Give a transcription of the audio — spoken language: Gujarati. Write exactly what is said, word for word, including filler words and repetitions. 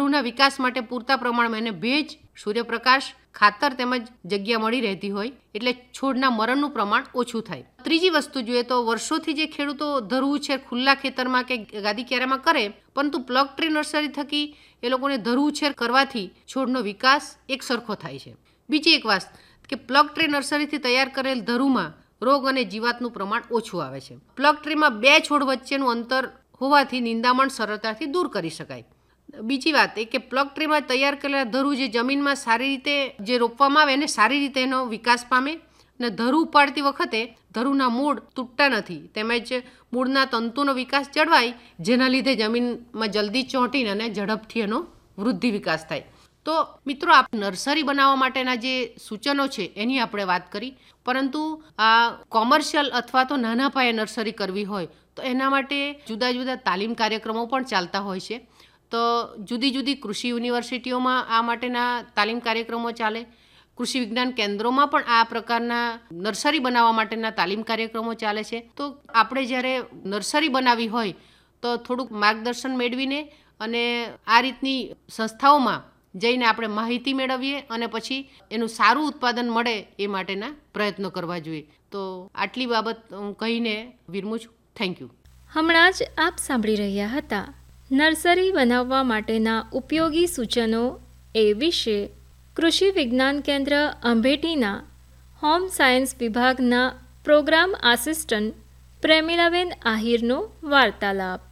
ધરુના વિકાસ માટે પૂરતા પ્રમાણમાં એને ભેજ, સૂર્યપ્રકાશ, ખાતર તેમજ જગ્યા મળી રહેતી હોય એટલે છોડના મરણનું પ્રમાણ ઓછું થાય. ત્રીજી વસ્તુ જોઈએ તો વર્ષોથી જે ખેડૂતો ધરુ ઉછેર ખુલ્લા ખેતરમાં કે ગાદી ક્યારામાં કરે, પરંતુ પ્લગ ટ્રી નર્સરી થકી એ લોકોને ધરુ ઉછેર કરવાથી છોડનો વિકાસ એક સરખો થાય છે. બીજી એક વાત કે પ્લગ ટ્રી નર્સરીથી તૈયાર કરેલ ધરુમાં રોગ અને જીવાતનું પ્રમાણ ઓછું આવે છે. પ્લગ ટ્રીમાં બે છોડ વચ્ચેનું અંતર હોવાથી નિંદામણ સરળતાથી દૂર કરી શકાય. બીજી વાત એ કે પ્લગ ટ્રીમાં તૈયાર કરેલા ધરુ જે જમીનમાં સારી રીતે જે રોપવામાં આવે એને સારી રીતે એનો વિકાસ પામે અને ધરુ ઉપાડતી વખતે ધરુના મૂળ તૂટતા નથી, તેમજ મૂળના તંતુનો વિકાસ જળવાય, જેના લીધે જમીનમાં જલ્દી ચોંટીને અને ઝડપથી એનો વૃદ્ધિ વિકાસ થાય. તો મિત્રો, આપ નર્સરી બનાવવા માટેના જે સૂચનો છે એની આપણે વાત કરી, પરંતુ આ કોમર્શિયલ અથવા તો નાના પાયે નર્સરી કરવી હોય તો એના માટે જુદા જુદા તાલીમ કાર્યક્રમો પણ ચાલતા હોય છે. તો જુદી જુદી કૃષિ યુનિવર્સિટીઓમાં આ માટેના તાલીમ કાર્યક્રમો ચાલે, કૃષિ વિજ્ઞાન કેન્દ્રોમાં પણ આ પ્રકારના નર્સરી બનાવવા માટેના તાલીમ કાર્યક્રમો ચાલે છે. તો આપણે જ્યારે નર્સરી બનાવી હોય તો થોડુંક માર્ગદર્શન મેળવીને અને આ રીતની સંસ્થાઓમાં જઈને આપણે માહિતી મેળવીએ અને પછી એનું સારું ઉત્પાદન મળે એ માટેના પ્રયત્નો કરવા જોઈએ. તો આટલી બાબત હું કહીને વિરમું છું. Thank you. હમણાં જ આપ સાંભળી રહ્યા હતા નર્સરી બનાવવા માટેના ઉપયોગી સૂચનો એ વિશે કૃષિ વિજ્ઞાન કેન્દ્ર અંભેટીના હોમ સાયન્સ વિભાગના પ્રોગ્રામ આસિસ્ટન્ટ પ્રેમિલાબેન આહિરનો વાર્તાલાપ.